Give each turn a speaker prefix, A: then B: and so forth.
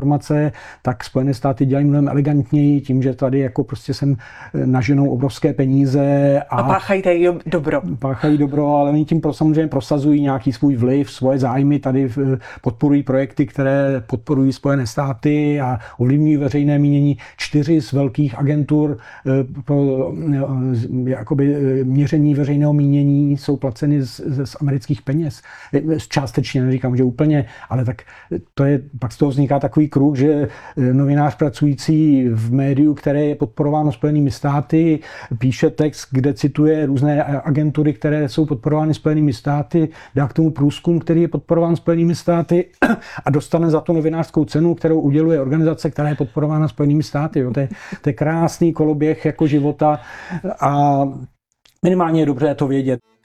A: informace, tak Spojené státy dělají mnohem elegantněji tím, že tady jako prostě sem naženou obrovské peníze
B: a páchají tady dobro.
A: Páchají dobro, ale oni tím samozřejmě prosazují nějaký svůj vliv, svoje zájmy, tady podporují projekty, které podporují Spojené státy a ovlivňují veřejné mínění. 4 z velkých agentur pro jakoby měření veřejného mínění jsou placeny z amerických peněz. Částečně, neříkám, že úplně, ale tak to je, pak z toho vzniká takový kruh, že novinář pracující v médiu, které je podporováno Spojenými státy, píše text, kde cituje různé agentury, které jsou podporovány Spojenými státy, dá k tomu průzkum, který je podporován Spojenými státy a dostane za to novinářskou cenu, kterou uděluje organizace, která je podporována Spojenými státy. Jo. To je krásný koloběh jako života a minimálně je dobře to vědět.